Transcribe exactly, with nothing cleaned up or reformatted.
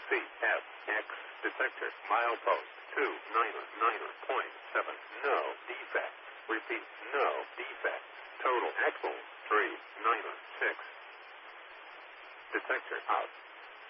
C F X detector milepost two niner niner point seven. No defect. Repeat, no defect. Total axle three niner six. Detector out.